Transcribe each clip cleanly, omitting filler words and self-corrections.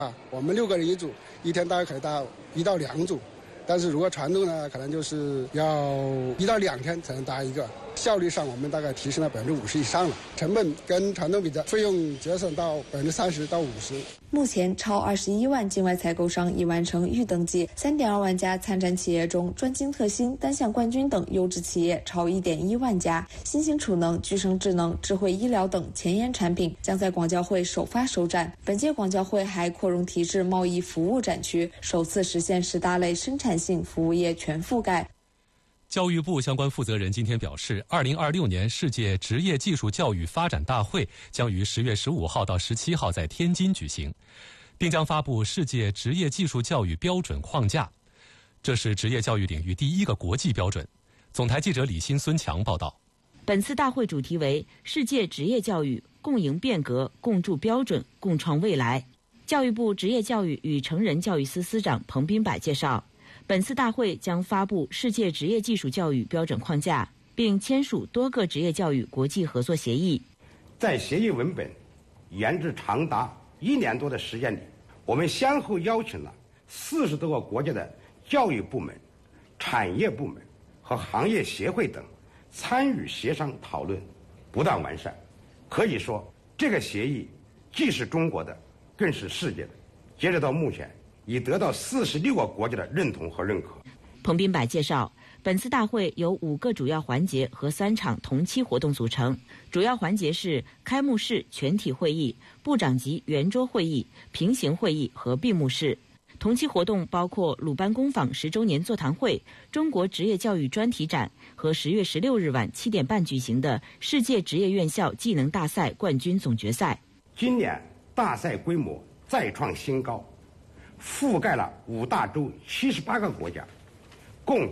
我们6个人一组，一天大概可以到1到2组，但是如果传统呢，可能就是要1到2天才能搭一个。效率上，我们大概提升了50%以上了，成本跟传统比的费用节省到30%到50%。 目前，超21万境外采购商已完成预登记，3.2万家参展企业中，专精特新、单项冠军等优质企业超1.1万家。新型储能、具生智能、智慧医疗等前沿产品将在广交会首发首展。本届广交会还扩容提质贸易服务展区，首次实现10大类生产性服务业全覆盖。 教育部相关负责人今天表示，2026年世界职业技术教育发展大会将于10月15号到17号在天津举行，并将发布世界职业技术教育标准框架，这是职业教育领域第一个国际标准。总台记者李欣、孙强报道。 本次大会主题为世界职业教育共赢变革，共筑标准，共创未来。教育部职业教育与成人教育司司长彭斌柏介绍，本次大会将发布世界职业技术教育标准框架，并签署多个职业教育国际合作协议。 在协议文本研制长达1年多的时间里，我们先后邀请了40多个国家的教育部门、产业部门和行业协会等参与协商讨论，不断完善。可以说，这个协议既是中国的，更是世界的。截止到目前，已得到46个国家的认同和认可。 彭斌柏介绍，本次大会由5个主要环节和3场同期活动组成。主要环节是开幕式全体会议、部长级圆桌会议、平行会议和闭幕式。同期活动包括鲁班工坊10周年座谈会、中国职业教育专题展和10月16日晚7点半举行的世界职业院校技能大赛冠军总决赛。 今年大赛规模再创新高，覆盖了5大洲78个国家，共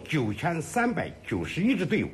9391支队伍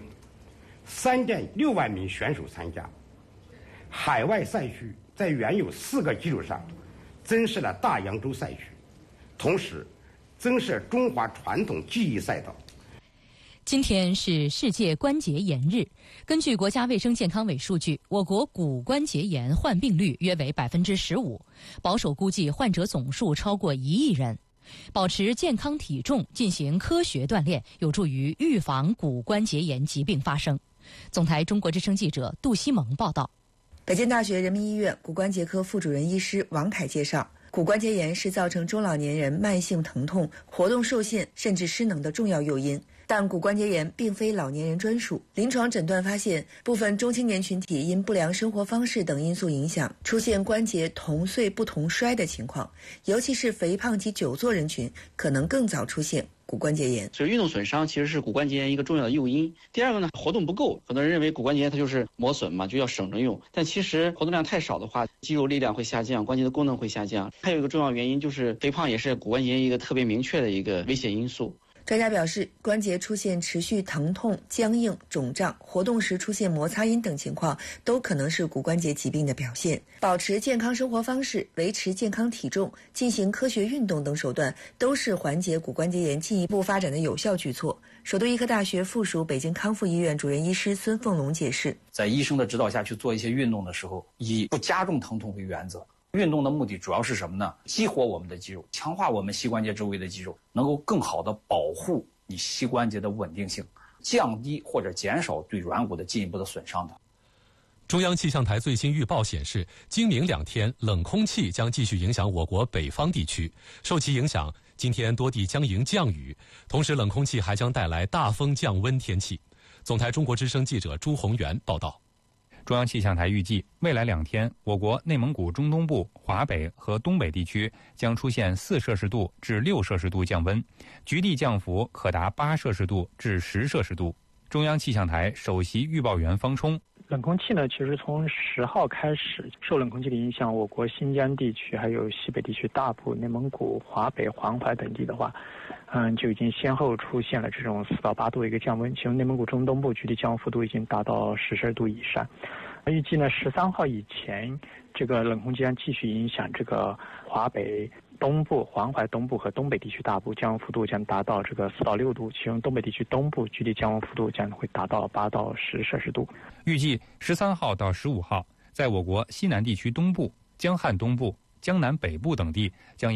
，3.6万名选手参加。海外赛区在原有4个基础上增设了大洋洲赛区，同时增设中华传统技艺赛道。 今天是世界关节炎日。根据国家卫生健康委数据，我国骨关节炎患病率约为15%，保守估计患者总数超过1亿人。保持健康体重，进行科学锻炼，有助于预防骨关节炎疾病发生。总台中国之声记者杜西蒙报道。 北京大学人民医院骨关节科副主任医师王凯介绍，骨关节炎是造成中老年人慢性疼痛、活动受限甚至失能的重要诱因。但骨关节炎并非老年人专属，临床诊断发现，部分中青年群体因不良生活方式等因素影响，出现关节同岁不同衰的情况，尤其是肥胖及久坐人群，可能更早出现骨关节炎。 所以运动损伤其实是骨关节炎一个重要的诱因。第二个呢，活动不够，很多人认为骨关节炎它就是磨损嘛，就要省着用，但其实活动量太少的话，肌肉力量会下降，关节的功能会下降。还有一个重要原因就是肥胖也是骨关节炎一个特别明确的一个危险因素。 专家表示，关节出现持续疼痛、僵硬、肿胀，活动时出现摩擦音等情况，都可能是骨关节疾病的表现。保持健康生活方式、维持健康体重、进行科学运动等手段，都是缓解骨关节炎进一步发展的有效举措。首都医科大学附属北京康复医院主任医师孙凤龙解释， 在医生的指导下去做一些运动的时候，以不加重疼痛为原则。运动的目的主要是什么呢？激活我们的肌肉，强化我们膝关节周围的肌肉，能够更好的保护你膝关节的稳定性，降低或者减少对软骨的进一步的损伤的。 中央气象台最新预报显示，今明2天冷空气将继续影响我国北方地区，受其影响，今天多地将迎降雨，同时冷空气还将带来大风降温天气。总台中国之声记者朱宏元报道。 中央气象台预计，未来2天，我国内蒙古中东部、华北和东北地区将出现4摄氏度至6摄氏度降温，局地降幅可达8摄氏度至10摄氏度。中央气象台首席预报员方冲， 冷空气呢，其实从10号开始，受冷空气的影响，我国新疆地区还有西北地区大部、内蒙古、华北、黄淮等地的话，就已经先后出现了这种4到8度的一个降温，其中内蒙古中东部局地降温幅度已经达到10摄氏度以上。预计呢，13号以前，这个冷空气将继续影响这个华北东部、黄淮东部和东北地区大部，降温幅度将达到这个4到6度，其中东北地区东部局地降温幅度将会达到8到10摄氏度。 预计13号到15号，在我国西南地区东部、江汉东部、 江南北部等地将